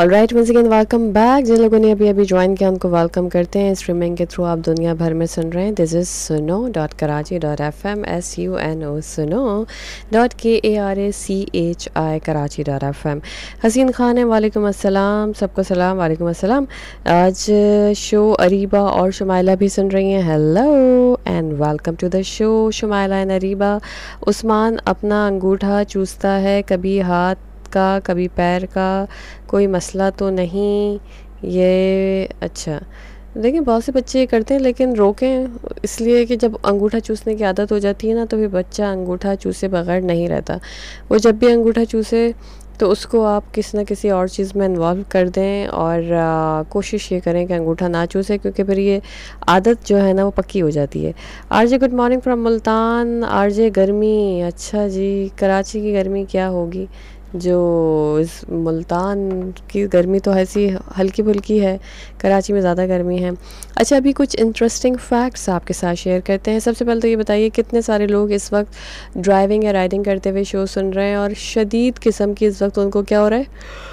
Alright, once again welcome back. जिन लोगों ने अभी अभी ज्वाइन किया उनको वेलकम करते हैं। स्ट्रीमिंग के थ्रू आप दुनिया भर में सुन रहे हैं। This is suno.karachi.fm SUNO suno.KARACHI Karachi.fm। हसीन खान है, वालेकुम अस्सलाम, सबको सलाम, वालेकुम अस्सलाम। आज शो अरीबा और शुमाइला भी सुन रही हैं। Hello and welcome to the show Shumaila and Areeba. Usman अपना अंगूठा चूसता है, कभी हाथ का कभी पैर का, कोई मसला तो नहीं ये। अच्छा, देखिए बहुत से बच्चे ये करते हैं, लेकिन रोकें इसलिए कि जब अंगूठा चूसने की आदत हो जाती है ना, तो फिर बच्चा अंगूठा चूसे बगैर नहीं रहता। वो जब भी अंगूठा चूसे तो उसको आप किसी न किसी और चीज़ में इन्वॉल्व कर दें और कोशिश ये करें कि अंगूठा ना चूसे, क्योंकि फिर ये आदत जो है ना वो पक्की हो जाती है। RJ good morning from Multan. RJ गर्मी, अच्छा जी, कराची की गर्मी क्या होगी, जो इस मुल्तान की गर्मी तो ऐसी हल्की फुल्की है, कराची में ज़्यादा गर्मी है। अच्छा, अभी कुछ इंटरेस्टिंग फैक्ट्स आपके साथ शेयर करते हैं। सबसे पहले तो ये बताइए कितने सारे लोग इस वक्त ड्राइविंग या राइडिंग करते हुए शो सुन रहे हैं और शदीद किस्म की इस वक्त उनको क्या हो रहा है,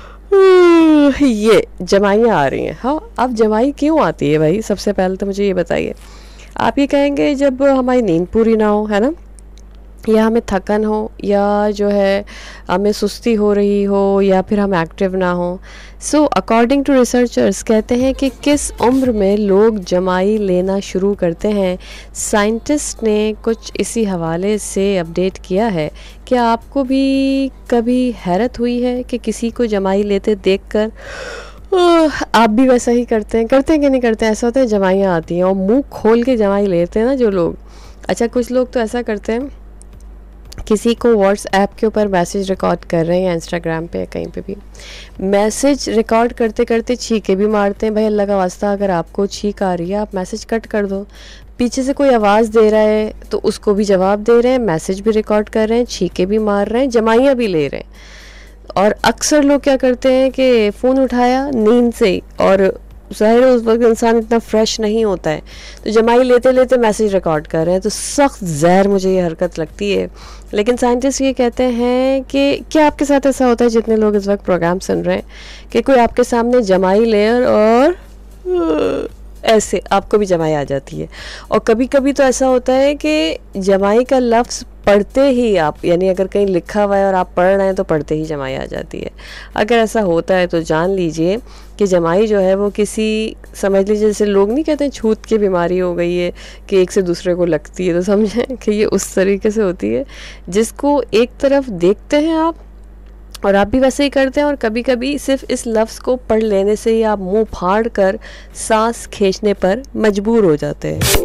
ये जमाइयाँ आ रही हैं। हाँ, अब जमाई क्यों आती है भाई? सबसे पहले तो मुझे ये बताइए। आप ये कहेंगे जब हमारी नींद पूरी ना हो, है ना, या हमें थकन हो, या जो है हमें सुस्ती हो रही हो, या फिर हम एक्टिव ना हो। सो अकॉर्डिंग टू रिसर्चर्स कहते हैं कि किस उम्र में लोग जमाई लेना शुरू करते हैं। साइंटिस्ट ने कुछ इसी हवाले से अपडेट किया है। क्या आपको भी कभी हैरत हुई है कि किसी को जमाई लेते देखकर आप भी वैसा ही करते हैं कि नहीं करते हैं? ऐसा होता है जमाइयाँ आती हैं और मुंह खोल के जमाई लेते हैं ना जो लोग। अच्छा, कुछ लोग तो ऐसा करते हैं, किसी को व्हाट्सएप के ऊपर मैसेज रिकॉर्ड कर रहे हैं या इंस्टाग्राम पे या कहीं पे भी, मैसेज रिकॉर्ड करते करते छींके भी मारते हैं। भाई अल्लाह का वास्ता, अगर आपको छींक आ रही है आप मैसेज कट कर दो। पीछे से कोई आवाज़ दे रहा है तो उसको भी जवाब दे रहे हैं, मैसेज भी रिकॉर्ड कर रहे हैं, छींके भी मार रहे हैं, जमाइयाँ भी ले रहे हैं। और अक्सर लोग क्या करते हैं कि फ़ोन उठाया नींद से ही, और ज़ाहिर है उस वक्त इंसान इतना फ्रेश नहीं होता है, तो जमाई लेते लेते मैसेज रिकॉर्ड कर रहे हैं। तो सख्त ज़हर मुझे ये हरकत लगती है। लेकिन साइंटिस्ट ये कहते हैं कि क्या आपके साथ ऐसा होता है, जितने लोग इस वक्त प्रोग्राम सुन रहे हैं, कि कोई आपके सामने जमाई ले और ऐसे आपको भी जमाई आ जाती है। और कभी कभी तो ऐसा होता है कि जमाई का लफ्ज़ पढ़ते ही आप, यानी अगर कहीं लिखा हुआ है और आप पढ़ रहे हैं तो पढ़ते ही जमाई आ जाती है। अगर ऐसा होता है तो जान लीजिए कि जमाई जो है वो किसी, समझ लीजिए जैसे लोग नहीं कहते हैं छूत की बीमारी हो गई है कि एक से दूसरे को लगती है, तो समझें कि ये उस तरीके से होती है जिसको एक तरफ देखते हैं आप और आप भी वैसे ही करते हैं, और कभी कभी सिर्फ इस लफ्ज़ को पढ़ लेने से ही आप मुंह फाड़ कर सांस खींचने पर मजबूर हो जाते हैं।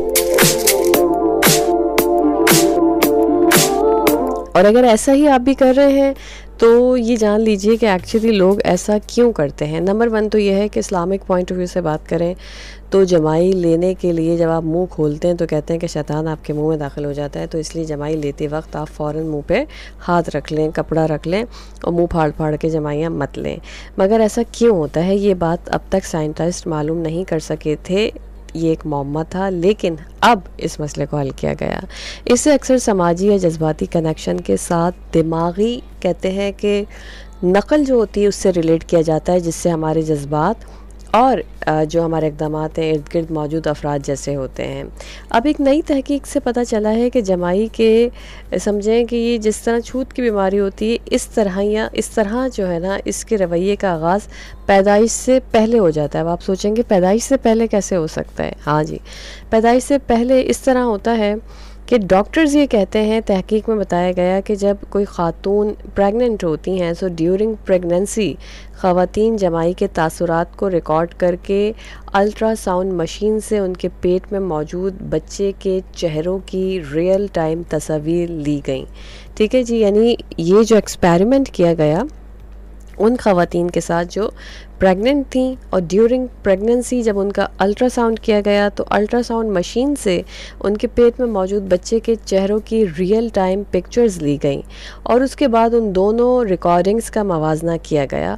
और अगर ऐसा ही आप भी कर रहे हैं तो ये जान लीजिए कि एक्चुअली लोग ऐसा क्यों करते हैं। नंबर 1 तो ये है कि इस्लामिक पॉइंट ऑफ व्यू से बात करें तो जमाई लेने के लिए जब आप मुंह खोलते हैं तो कहते हैं कि शैतान आपके मुंह में दाखिल हो जाता है, तो इसलिए जमाई लेते वक्त आप फ़ौरन मुंह पे हाथ रख लें, कपड़ा रख लें और मुंह फाड़ फाड़ के जमाइयाँ मत लें। मगर ऐसा क्यों होता है, ये बात अब तक साइंटिस्ट मालूम नहीं कर सके थे। ये एक मौमा था, लेकिन अब इस मसले को हल किया गया। इससे अक्सर समाजी या जज्बाती कनेक्शन के साथ दिमागी, कहते हैं कि नकल जो होती है उससे रिलेट किया जाता है, जिससे हमारे जज्बात और जो हमारे इक़दामात हैं इर्द गिर्द मौजूद अफराद जैसे होते हैं। अब एक नई तहकीक से पता चला है कि जमाई के, समझें कि ये जिस तरह छूत की बीमारी होती है, इस तरह जो है ना, इसके रवैये का आगाज़ पैदाइश से पहले हो जाता है। अब आप सोचेंगे पैदाइश से पहले कैसे हो सकता है? हाँ जी, पैदाइश से पहले इस तरह होता है कि डॉक्टर्स ये कहते हैं, तहकीक में बताया गया कि जब कोई खातून प्रेग्नेंट होती हैं, सो ड्यूरिंग प्रेगनेंसी ख़वातीन जमाई के तासुरात को रिकॉर्ड करके अल्ट्रासाउंड मशीन से उनके पेट में मौजूद बच्चे के चेहरों की रियल टाइम तस्वीर ली गई। ठीक है जी, यानी ये जो एक्सपेरिमेंट किया गया उन ख़वातीन के साथ जो प्रेग्नेंट थी, और ड्यूरिंग प्रेगनेंसी जब उनका अल्ट्रासाउंड किया गया तो अल्ट्रासाउंड मशीन से उनके पेट में मौजूद बच्चे के चेहरों की रियल टाइम पिक्चर्स ली गई और उसके बाद उन दोनों रिकॉर्डिंग्स का मवाजना किया गया।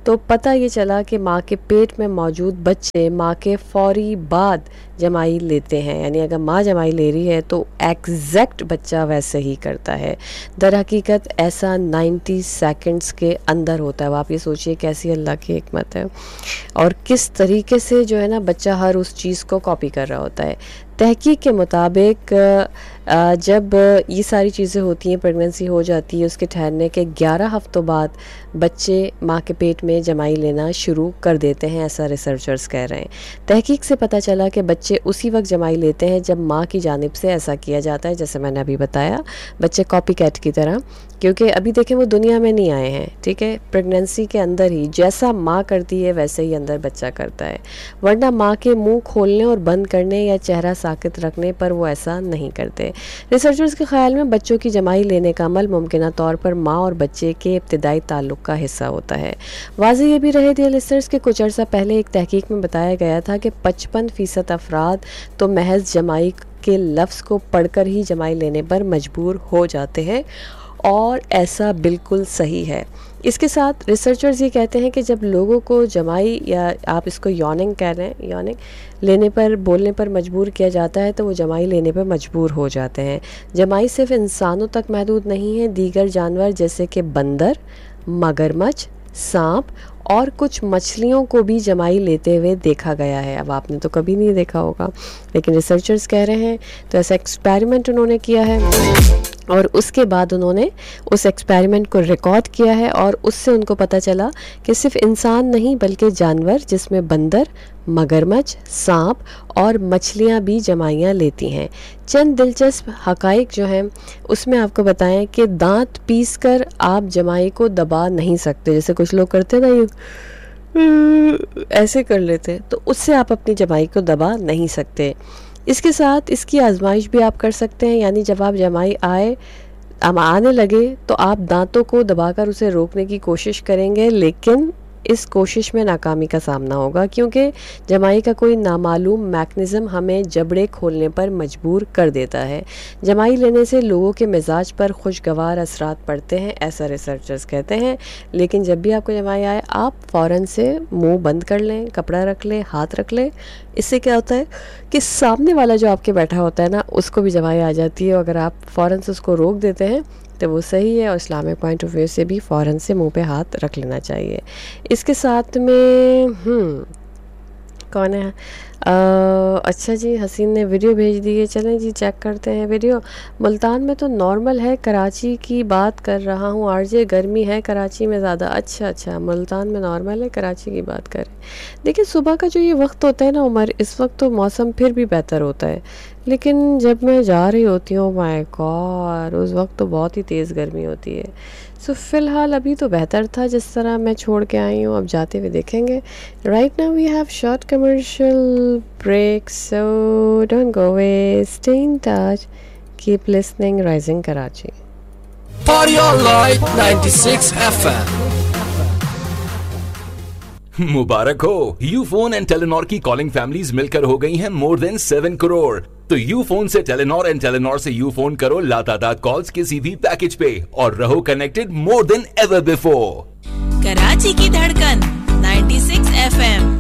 तो पता ये चला कि माँ के पेट में मौजूद बच्चे माँ के फौरी बाद जमाई लेते हैं, यानी अगर माँ जमाई ले रही है तो एग्जैक्ट बच्चा वैसे ही करता है। दर हकीकत ऐसा 90 सेकंड्स के अंदर होता है। अब आप ये सोचिए कैसी अल्लाह की हिकमत है और किस तरीके से जो है ना बच्चा हर उस चीज़ को कॉपी कर रहा होता है। तहकीक के मुताबिक जब ये सारी चीज़ें होती हैं, प्रेगनेंसी हो जाती है, उसके ठहरने के 11 हफ्तों बाद बच्चे माँ के पेट में जमाई लेना शुरू कर देते हैं, ऐसा रिसर्चर्स कह रहे हैं। तहकीक से पता चला कि बच्चे उसी वक्त जमाई लेते हैं जब माँ की जानिब से ऐसा किया जाता है, जैसे मैंने अभी बताया, बच्चे कॉपी कैट की तरह, क्योंकि अभी देखें वो दुनिया में नहीं आए हैं, ठीक है, प्रेगनेंसी के अंदर ही जैसा माँ करती है वैसे ही अंदर बच्चा करता है, वरना माँ के मुंह खोलने और बंद करने या चेहरा साकित रखने पर वो ऐसा नहीं करते। रिसर्चर्स के ख्याल में बच्चों की जमाई लेने का अमल मुमकिन तौर पर माँ और बच्चे के इब्तिदाई ताल्लुक का हिस्सा होता है। वाज़ेह ये भी रहे थे लिसनर्स के कुछ अर्सा पहले एक तहकीक में बताया गया था कि 55% अफराद तो महज जमाई के लफ्ज़ को पढ़कर ही जमाई लेने पर मजबूर हो जाते हैं, और ऐसा बिल्कुल सही है। इसके साथ रिसर्चर्स ये कहते हैं कि जब लोगों को जमाई, या आप इसको यॉनिंग कह रहे हैं, यॉनिंग लेने पर, बोलने पर मजबूर किया जाता है तो वो जमाई लेने पर मजबूर हो जाते हैं। जमाई सिर्फ इंसानों तक महदूद नहीं है, दीगर जानवर जैसे कि बंदर, मगरमच्छ, सांप और कुछ मछलियों को भी जमाई लेते हुए देखा गया है। अब आपने तो कभी नहीं देखा होगा, लेकिन रिसर्चर्स कह रहे हैं, तो ऐसा एक्सपेरिमेंट उन्होंने किया है और उसके बाद उन्होंने उस एक्सपेरिमेंट को रिकॉर्ड किया है और उससे उनको पता चला कि सिर्फ इंसान नहीं बल्कि जानवर, जिसमें बंदर, मगरमच्छ, सांप और मछलियाँ भी जमाइयाँ लेती हैं। चंद दिलचस्प हकाइक जो हैं उसमें आपको बताएं कि दांत पीस कर आप जमाई को दबा नहीं सकते, जैसे कुछ लोग करते हैं ना, ये ऐसे कर लेते हैं, तो उससे आप अपनी जमाई को दबा नहीं सकते। इसके साथ इसकी आजमाइश भी आप कर सकते हैं, यानी जब आप जमाई आने लगे तो आप दांतों को दबाकर उसे रोकने की कोशिश करेंगे, लेकिन इस कोशिश में नाकामी का सामना होगा, क्योंकि जमाई का कोई नामालूम मैकेनिज़्म हमें जबड़े खोलने पर मजबूर कर देता है। जमाई लेने से लोगों के मिजाज पर खुशगवार असरात पड़ते हैं, ऐसा रिसर्चर्स कहते हैं, लेकिन जब भी आपको जमाई आए आप फ़ौरन से मुंह बंद कर लें, कपड़ा रख लें, हाथ रख लें। इससे क्या होता है कि सामने वाला जो आपके बैठा होता है ना, उसको भी जमाई आ जाती है। अगर आप फ़ौरन से उसको रोक देते हैं तो वो सही है, और इस्लामिक पॉइंट ऑफ व्यू से भी फ़ौरन से मुंह पे हाथ रख लेना चाहिए। इसके साथ में कौन है, अच्छा जी, हसीन ने वीडियो भेज दी है, चलें जी चेक करते हैं वीडियो। मुल्तान में तो नॉर्मल है, कराची की बात कर रहा हूँ आरजे, गर्मी है कराची में ज़्यादा। अच्छा, मुल्तान में नॉर्मल है, कराची की बात करें। देखिए सुबह का जो ये वक्त होता है ना उमर, इस वक्त तो मौसम फिर भी बेहतर होता है, लेकिन जब मैं जा रही होती हूँ, माय गॉड, उस वक्त तो बहुत ही तेज़ गर्मी होती है। सो फ़िलहाल अभी तो बेहतर था जिस तरह मैं छोड़ के आई हूँ, अब जाते हुए देखेंगे। Right now we have short commercial break, so don't go away, stay in touch, keep listening rising Karachi. Party on Light 96 FM। मुबारक हो, यूफोन एंड टेलीनॉर की कॉलिंग फैमिलीज मिलकर हो गई हैं मोर देन 7 करोड़। तो यूफोन से टेलीनॉर एंड टेलीनॉर से यूफोन करो लातादाद कॉल्स किसी भी पैकेज पे और रहो connected more than ever before. Karachi की धड़कन 96 FM।